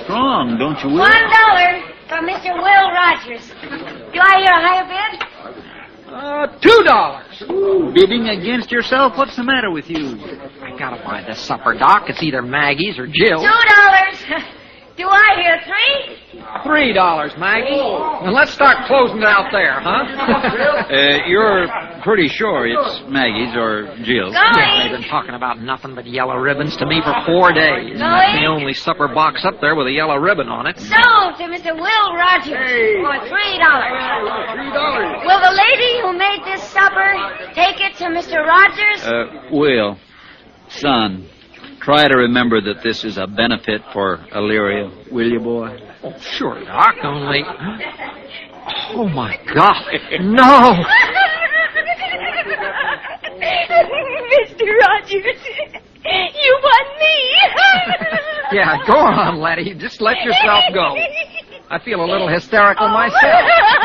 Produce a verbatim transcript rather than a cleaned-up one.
strong, don't you, Will? One dollar for Mister Will Rogers. Do I hear a higher bid? Uh, two dollars. Bidding against yourself? What's the matter with you? I gotta buy this supper, Doc. It's either Maggie's or Jill's. Two dollars. Do I hear three? Three dollars, Maggie. And let's start closing it out there, huh? uh, you're pretty sure it's Maggie's or Jill's. Yeah, they've been talking about nothing but yellow ribbons to me for four days. And that's the only supper box up there with a yellow ribbon on it. Sold to Mister Will Rogers for three dollars. Three dollars. Will the lady who made this supper take it to Mister Rogers? Uh, Will, son, try to remember that this is a benefit for Elyria, will you, boy? Oh, sure, Doc, only... Oh, my God. No! Mister Rogers, you won me. Yeah, go on, Letty. Just let yourself go. I feel a little hysterical myself.